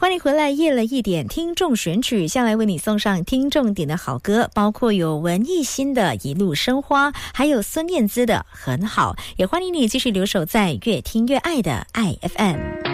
欢迎回来，夜了一点听众选曲，下来为你送上听众点的好歌，包括有文艺新的一路生花，还有孙燕姿的很好，也欢迎你继续留守在越听越爱的爱 FM。